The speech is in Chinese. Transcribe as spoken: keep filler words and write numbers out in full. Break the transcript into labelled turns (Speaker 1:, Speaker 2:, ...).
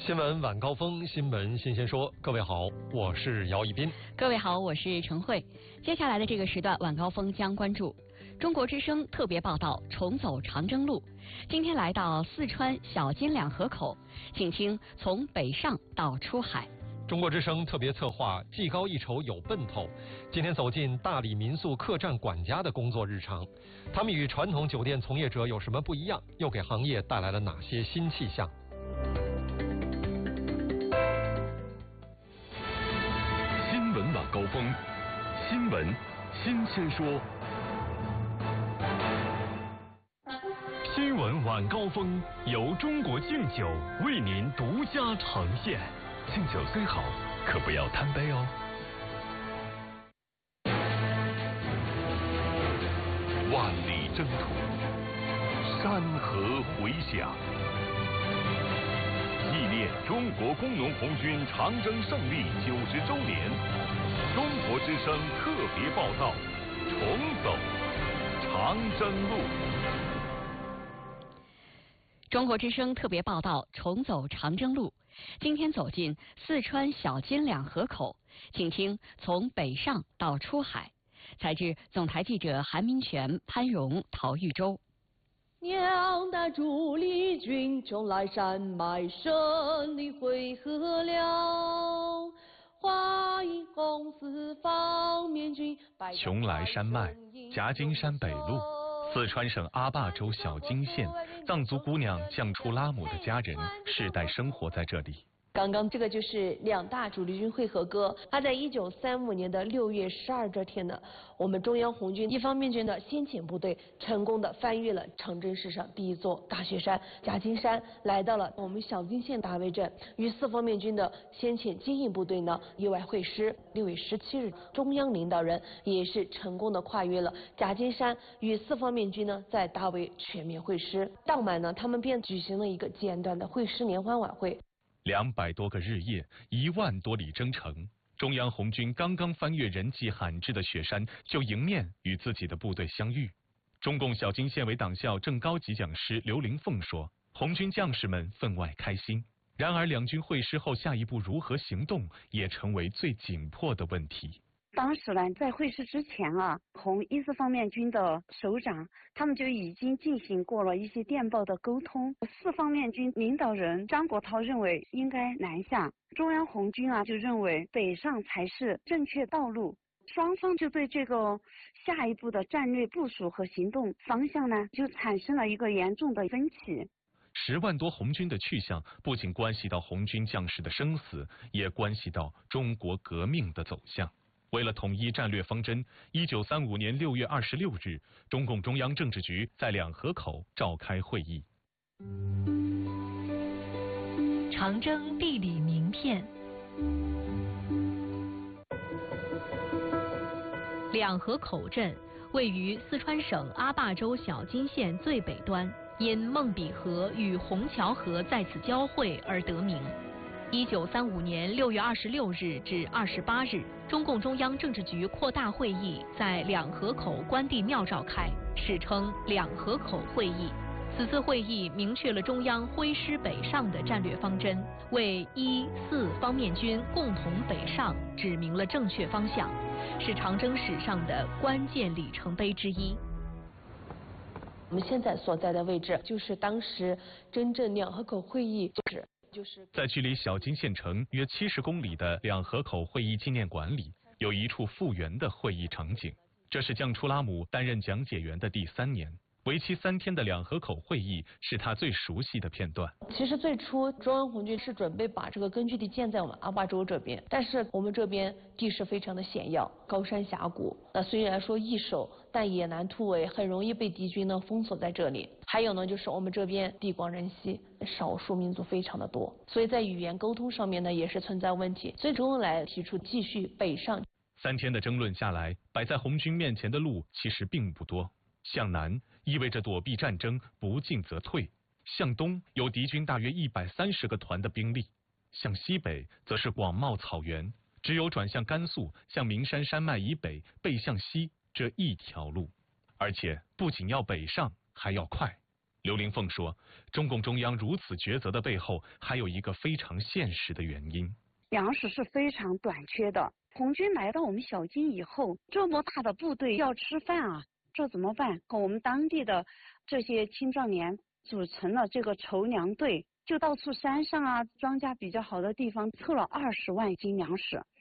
Speaker 1: 新闻晚高峰，新闻新鲜说。各位好，我是姚一斌。
Speaker 2: 各位好，我是陈慧。接下来的这个时段晚高峰将关注中国之声特别报道，重走长征路。今天来到四川小金两河口，请听从北上到出海。
Speaker 1: 中国之声特别策划技高一筹有奔头，今天走进大理民宿客栈管家的工作日常，他们与传统酒店从业者有什么不一样，又给行业带来了哪些新气象？
Speaker 3: 新闻晚高峰，新闻新鲜说。新闻晚高峰由中国敬酒为您独家呈现。敬酒虽好，可不要贪杯哦。万里征途，山河回响，纪念中国工农红军长征胜利九十周年，中国之声特别报道，重走长征路。
Speaker 2: 中国之声特别报道，重走长征路。今天走进四川小金两河口，请听从北上到出海。采自总台记者韩明全、潘荣、陶玉洲。
Speaker 4: 两大主力军邛崃山脉顺利汇合了，华阴红四方面军。
Speaker 3: 邛崃山脉，夹金山北路。四川省阿坝州小金县，藏族姑娘降初拉姆的家人世代生活在这里。
Speaker 4: 刚刚这个就是两大主力军会合歌，它在一九三五年的六月十二这天呢，我们中央红军一方面军的先遣部队成功的翻越了长征史上第一座大雪山夹金山，来到了我们小金县大围镇，与四方面军的先遣接应部队呢意外会师。六月十七日，中央领导人也是成功的跨越了夹金山，与四方面军呢在大围全面会师。当晚呢，他们便举行了一个简短的会师联欢晚会。
Speaker 3: 两百多个日夜，一万多里征程，中央红军刚刚翻越人迹罕至的雪山，就迎面与自己的部队相遇。中共小金县委党校正高级讲师刘玲凤说：“红军将士们分外开心。”然而，两军会师后下一步如何行动，也成为最紧迫的问题。
Speaker 5: 当时呢，在会师之前啊，红一四方面军的首长他们就已经进行过了一些电报的沟通。四方面军领导人张国焘认为应该南下，中央红军啊就认为北上才是正确道路。双方就对这个下一步的战略部署和行动方向呢，就产生了一个严重的分歧。
Speaker 3: 十万多红军的去向，不仅关系到红军将士的生死，也关系到中国革命的走向。为了统一战略方针，一九三五年六月二十六日，中共中央政治局在两河口召开会议。
Speaker 6: 长征地理名片。两河口镇位于四川省阿坝州小金县最北端，因孟比河与虹桥河在此交汇而得名。一九三五年六月二十六日至二十八日，中共中央政治局扩大会议在两河口关帝庙召开，史称两河口会议。此次会议明确了中央挥师北上的战略方针，为一四方面军共同北上指明了正确方向，是长征史上的关键里程碑之一。
Speaker 4: 我们现在所在的位置，就是当时真正两河口会议就是就是
Speaker 3: 在距离小金县城约七十公里的两河口会议纪念馆里，有一处复原的会议场景。这是降初拉姆担任讲解员的第三年，为期三天的两河口会议是他最熟悉的片段。
Speaker 4: 其实最初中央红军是准备把这个根据地建在我们阿坝州这边，但是我们这边地势非常的险要，高山峡谷，那虽然说易守，但也难突围，很容易被敌军呢封锁在这里。还有呢，就是我们这边地广人稀，少数民族非常的多，所以在语言沟通上面呢也是存在问题。所以周恩来提出继续北上。
Speaker 3: 三天的争论下来，摆在红军面前的路其实并不多。向南意味着躲避战争，不进则退；向东有敌军大约一百三十个团的兵力；向西北则是广袤草原，只有转向甘肃，向名山山脉以北，背向西这一条路。而且不仅要北上，还要快。 刘玲凤说，中共中央如此抉择的背后，还有一个非常现实的原因。
Speaker 5: 粮食是非常短缺的，红军来到我们小金以后，这么大的部队要吃饭啊，这怎么办？我们当地的这些青壮年组成了这个筹粮队，就到处山上啊，庄稼比较好的地方凑了二十万斤粮食，